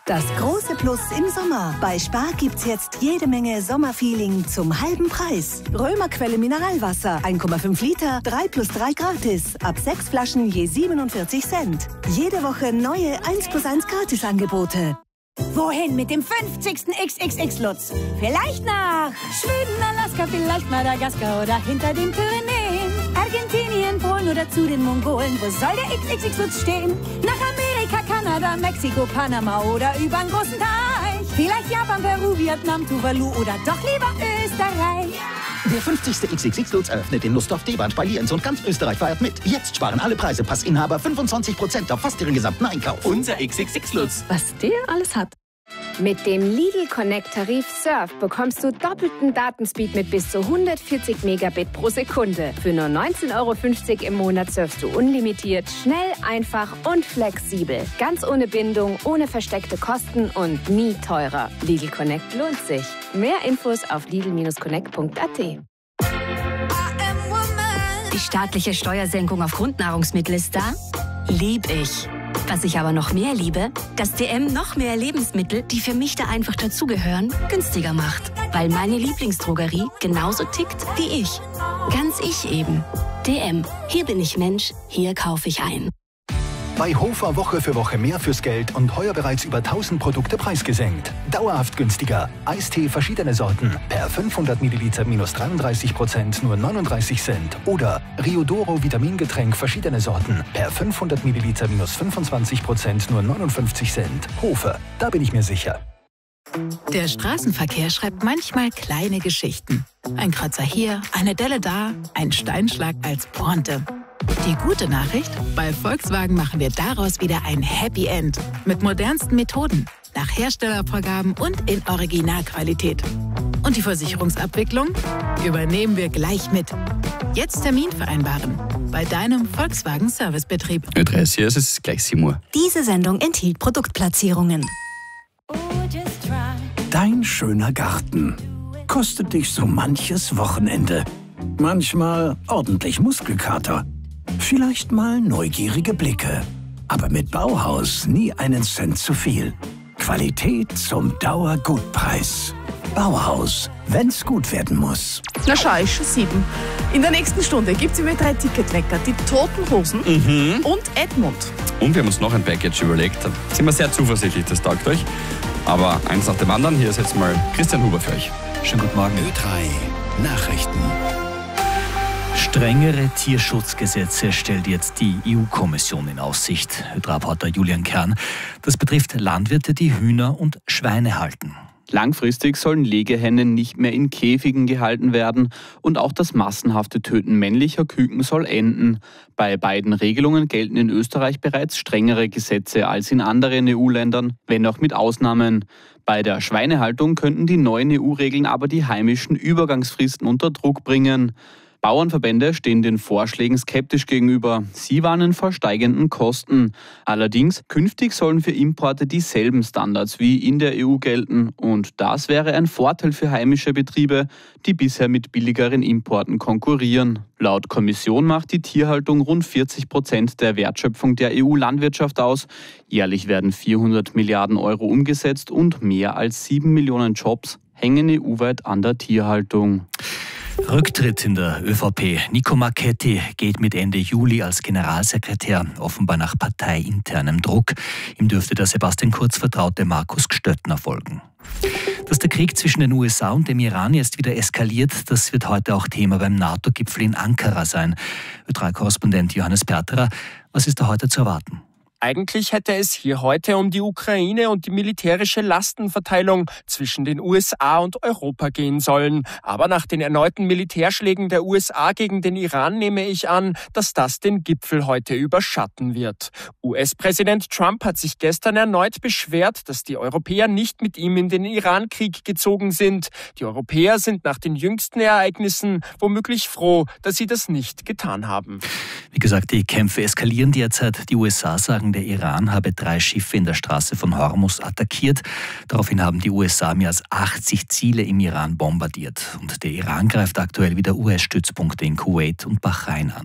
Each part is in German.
Das große Plus im Sommer. Bei Spar gibt's jetzt jede Menge Sommerfeeling zum halben Preis. Römerquelle Mineralwasser, 1,5 Liter, 3+3 gratis. Ab 6 Flaschen je 47 Cent. Jede Woche neue 1+1 Gratisangebote. Wohin mit dem 50. XXX-Lutz? Vielleicht nach Schweden, Alaska, vielleicht Madagaskar oder hinter den Pyrenäen. Argentinien, Polen oder zu den Mongolen. Wo soll der XXX-Lutz stehen? Nach Amerika, Kanada, Mexiko, Panama oder übern großen Teich. Vielleicht Japan, Peru, Vietnam, Tuvalu oder doch lieber Österreich. Der 50. XXX-Lutz eröffnet in Nussdorf, Debans, bei Lienz und ganz Österreich feiert mit. Jetzt sparen alle Preise. Passinhaber 25% auf fast ihren gesamten Einkauf. Unser XXX-Lutz. Was der alles hat. Mit dem Lidl Connect Tarif Surf bekommst du doppelten Datenspeed mit bis zu 140 Megabit pro Sekunde. Für nur 19,50 € im Monat surfst du unlimitiert, schnell, einfach und flexibel. Ganz ohne Bindung, ohne versteckte Kosten und nie teurer. Lidl Connect lohnt sich. Mehr Infos auf lidl-connect.at. Die staatliche Steuersenkung auf Grundnahrungsmittel ist da? Lieb ich. Was ich aber noch mehr liebe, dass DM noch mehr Lebensmittel, die für mich da einfach dazugehören, günstiger macht. Weil meine Lieblingsdrogerie genauso tickt wie ich. Ganz ich eben. DM. Hier bin ich Mensch, hier kaufe ich ein. Bei Hofer Woche für Woche mehr fürs Geld und heuer bereits über 1000 Produkte preisgesenkt. Dauerhaft günstiger. Eistee verschiedene Sorten. Per 500 Milliliter minus 33% nur 39 Cent. Oder Riodoro Vitamingetränk verschiedene Sorten. Per 500 Milliliter minus 25% nur 59 Cent. Hofer, da bin ich mir sicher. Der Straßenverkehr schreibt manchmal kleine Geschichten. Ein Kratzer hier, eine Delle da, ein Steinschlag als Pointe. Die gute Nachricht? Bei Volkswagen machen wir daraus wieder ein Happy End. Mit modernsten Methoden, nach Herstellervorgaben und in Originalqualität. Und die Versicherungsabwicklung übernehmen wir gleich mit. Jetzt Termin vereinbaren. Bei deinem Volkswagen Servicebetrieb. Ö3, hier ist es gleich 7 Uhr. Diese Sendung enthielt Produktplatzierungen. Dein schöner Garten kostet dich so manches Wochenende. Manchmal ordentlich Muskelkater. Vielleicht mal neugierige Blicke. Aber mit Bauhaus nie einen Cent zu viel. Qualität zum Dauergutpreis. Bauhaus, wenn's gut werden muss. Na schau, ist schon 7. In der nächsten Stunde gibt's immer 3 Ticketwecker. Die Toten Hosen und Edmund. Und wir haben uns noch ein Package überlegt. Da sind wir sehr zuversichtlich, das taugt euch. Aber eins nach dem anderen. Hier ist jetzt mal Christian Huber für euch. Schönen guten Morgen. Ö3 Nachrichten. Strengere Tierschutzgesetze stellt jetzt die EU-Kommission in Aussicht. Ö3-Reporter Julian Kern. Das betrifft Landwirte, die Hühner und Schweine halten. Langfristig sollen Legehennen nicht mehr in Käfigen gehalten werden und auch das massenhafte Töten männlicher Küken soll enden. Bei beiden Regelungen gelten in Österreich bereits strengere Gesetze als in anderen EU-Ländern, wenn auch mit Ausnahmen. Bei der Schweinehaltung könnten die neuen EU-Regeln aber die heimischen Übergangsfristen unter Druck bringen. Bauernverbände stehen den Vorschlägen skeptisch gegenüber. Sie warnen vor steigenden Kosten. Allerdings, künftig sollen für Importe dieselben Standards wie in der EU gelten. Und das wäre ein Vorteil für heimische Betriebe, die bisher mit billigeren Importen konkurrieren. Laut Kommission macht die Tierhaltung rund 40% der Wertschöpfung der EU-Landwirtschaft aus. Jährlich werden 400 Milliarden Euro umgesetzt und mehr als 7 Millionen Jobs hängen EU-weit an der Tierhaltung. Rücktritt in der ÖVP. Nico Marchetti geht mit Ende Juli als Generalsekretär, offenbar nach parteiinternem Druck. Ihm dürfte der Sebastian Kurz vertraute Markus Gstöttner folgen. Dass der Krieg zwischen den USA und dem Iran jetzt wieder eskaliert, das wird heute auch Thema beim NATO-Gipfel in Ankara sein. Ö3-Korrespondent Johannes Perterer, was ist da heute zu erwarten? Eigentlich hätte es hier heute um die Ukraine und die militärische Lastenverteilung zwischen den USA und Europa gehen sollen. Aber nach den erneuten Militärschlägen der USA gegen den Iran nehme ich an, dass das den Gipfel heute überschatten wird. US-Präsident Trump hat sich gestern erneut beschwert, dass die Europäer nicht mit ihm in den Iran-Krieg gezogen sind. Die Europäer sind nach den jüngsten Ereignissen womöglich froh, dass sie das nicht getan haben. Wie gesagt, die Kämpfe eskalieren derzeit. Die USA sagen, der Iran habe 3 Schiffe in der Straße von Hormuz attackiert. Daraufhin haben die USA mehr als 80 Ziele im Iran bombardiert. Und der Iran greift aktuell wieder US-Stützpunkte in Kuwait und Bahrain an.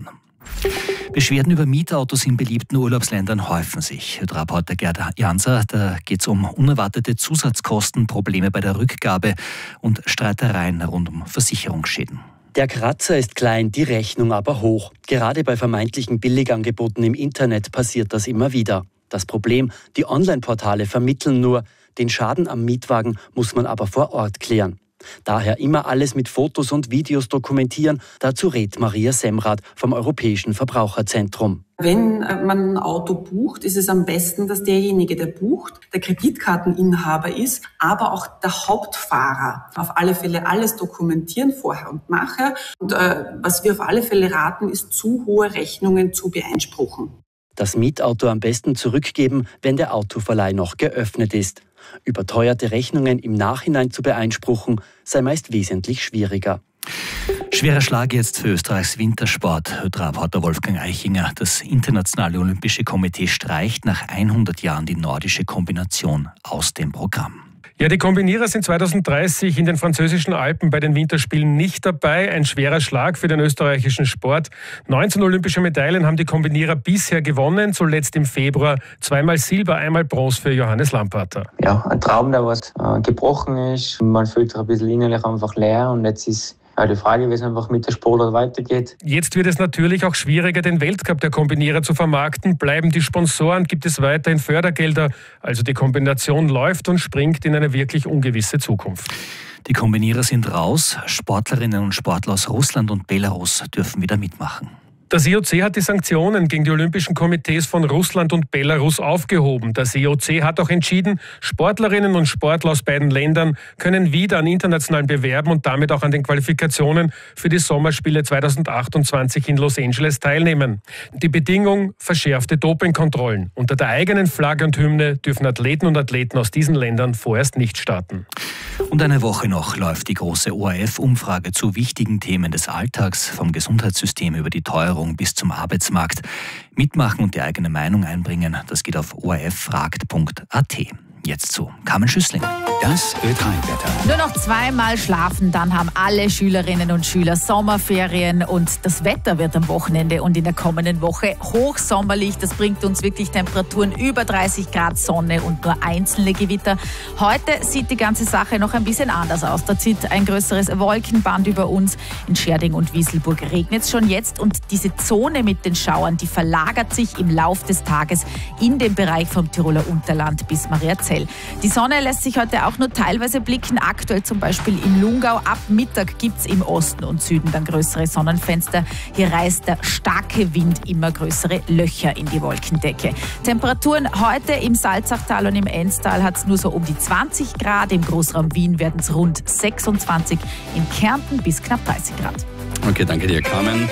Beschwerden über Mietautos in beliebten Urlaubsländern häufen sich. Reporter Gerd Janser, da geht es um unerwartete Zusatzkosten, Probleme bei der Rückgabe und Streitereien rund um Versicherungsschäden. Der Kratzer ist klein, die Rechnung aber hoch. Gerade bei vermeintlichen Billigangeboten im Internet passiert das immer wieder. Das Problem, die Online-Portale vermitteln nur, den Schaden am Mietwagen muss man aber vor Ort klären. Daher immer alles mit Fotos und Videos dokumentieren. Dazu rät Maria Semrath vom Europäischen Verbraucherzentrum. Wenn man ein Auto bucht, ist es am besten, dass derjenige, der bucht, der Kreditkarteninhaber ist, aber auch der Hauptfahrer. Auf alle Fälle alles dokumentieren, vorher und nachher. Und was wir auf alle Fälle raten, ist, zu hohe Rechnungen zu beeinspruchen. Das Mietauto am besten zurückgeben, wenn der Autoverleih noch geöffnet ist. Überteuerte Rechnungen im Nachhinein zu beeinspruchen, sei meist wesentlich schwieriger. Schwerer Schlag jetzt für Österreichs Wintersport. Reporter Wolfgang Eichinger. Das Internationale Olympische Komitee streicht nach 100 Jahren die nordische Kombination aus dem Programm. Ja, die Kombinierer sind 2030 in den französischen Alpen bei den Winterspielen nicht dabei. Ein schwerer Schlag für den österreichischen Sport. 19 olympische Medaillen haben die Kombinierer bisher gewonnen, zuletzt im Februar. 2-mal Silber, 1-mal Bronze für Johannes Lamparter. Ja, ein Traum, der was gebrochen ist. Man fühlt sich ein bisschen innerlich einfach leer und jetzt ist die Frage, wie es einfach mit der Sportart weitergeht. Jetzt wird es natürlich auch schwieriger, den Weltcup der Kombinierer zu vermarkten. Bleiben die Sponsoren, gibt es weiterhin Fördergelder. Also die Kombination läuft und springt in eine wirklich ungewisse Zukunft. Die Kombinierer sind raus. Sportlerinnen und Sportler aus Russland und Belarus dürfen wieder mitmachen. Das IOC hat die Sanktionen gegen die Olympischen Komitees von Russland und Belarus aufgehoben. Das IOC hat auch entschieden, Sportlerinnen und Sportler aus beiden Ländern können wieder an internationalen Bewerben und damit auch an den Qualifikationen für die Sommerspiele 2028 in Los Angeles teilnehmen. Die Bedingung: verschärfte Dopingkontrollen. Unter der eigenen Flagge und Hymne dürfen Athleten und Athleten aus diesen Ländern vorerst nicht starten. Und eine Woche noch läuft die große ORF-Umfrage zu wichtigen Themen des Alltags, vom Gesundheitssystem über die Teuerung bis zum Arbeitsmarkt. Mitmachen und die eigene Meinung einbringen, das geht auf orffragt.at. Jetzt zu Carmen Schüssling. Das Ö3-Wetter. Nur noch 2-mal schlafen, dann haben alle Schülerinnen und Schüler Sommerferien und das Wetter wird am Wochenende und in der kommenden Woche hochsommerlich. Das bringt uns wirklich Temperaturen über 30 Grad, Sonne und nur einzelne Gewitter. Heute sieht die ganze Sache noch ein bisschen anders aus. Da zieht ein größeres Wolkenband über uns. In Scherding und Wieselburg regnet es schon jetzt und diese Zone mit den Schauern, die verlagert sich im Lauf des Tages in den Bereich vom Tiroler Unterland bis Mariazell. Die Sonne lässt sich heute auch nur teilweise blicken. Aktuell zum Beispiel in Lungau. Ab Mittag gibt es im Osten und Süden dann größere Sonnenfenster. Hier reißt der starke Wind immer größere Löcher in die Wolkendecke. Temperaturen heute im Salzachtal und im Enztal hat es nur so um die 20 Grad. Im Großraum Wien werden es rund 26. In Kärnten bis knapp 30 Grad. Okay, danke dir, Carmen.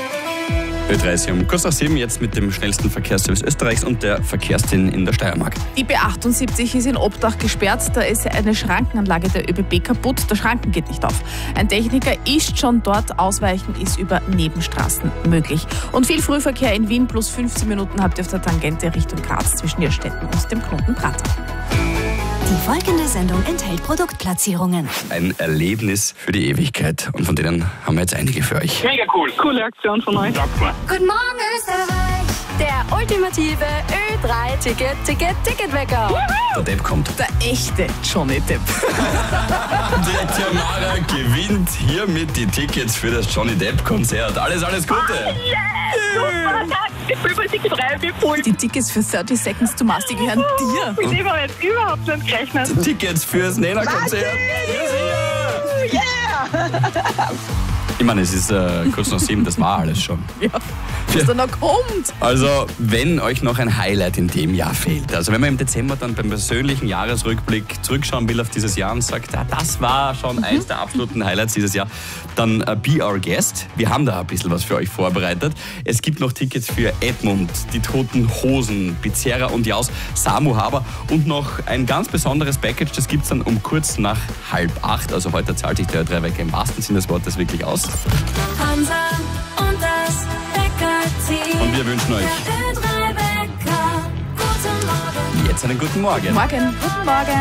Ö30 um kurz nach 7, jetzt mit dem schnellsten Verkehrsservice Österreichs und der Verkehrstin in der Steiermark. Die B78 ist in Obdach gesperrt. Da ist eine Schrankenanlage der ÖBB kaputt. Der Schranken geht nicht auf. Ein Techniker ist schon dort. Ausweichen ist über Nebenstraßen möglich. Und viel Frühverkehr in Wien. Plus 15 Minuten habt ihr auf der Tangente Richtung Graz zwischen Irrstetten und dem Knoten Prater. Die folgende Sendung enthält Produktplatzierungen. Ein Erlebnis für die Ewigkeit. Und von denen haben wir jetzt einige für euch. Mega cool. Coole Aktion von euch. Guten Morgen, Österreich. Der ultimative Ö3-Ticketwecker. Der Depp kommt. Der echte Johnny Depp. Der Tamara gewinnt hiermit die Tickets für das Johnny Depp-Konzert. Alles Gute. Super, danke. Die Tickets für 30 Seconds to Mars, die gehören dir. Mit dem habe ich jetzt überhaupt nicht gerechnet. Tickets fürs Nena-Konzert. Yeah! Ich meine, es ist kurz nach 7, das war alles schon. Ja, was da noch kommt. Also, wenn euch noch ein Highlight in dem Jahr fehlt, also wenn man im Dezember dann beim persönlichen Jahresrückblick zurückschauen will auf dieses Jahr und sagt, ja, das war schon eins der absoluten Highlights dieses Jahr, dann be our guest. Wir haben da ein bisschen was für euch vorbereitet. Es gibt noch Tickets für Edmund, die Toten Hosen, Bizerra und Jaus, Samu Haber und noch ein ganz besonderes Package, das gibt es dann um kurz nach 7:30. Also heute zahlt sich der Ö3-Wecker im wahrsten Sinne des Wortes wirklich aus. Hansa und das Wecker-Team. Und wir wünschen euch Ö3-Wecker. Guten Morgen. jetzt einen guten Morgen. Guten Morgen.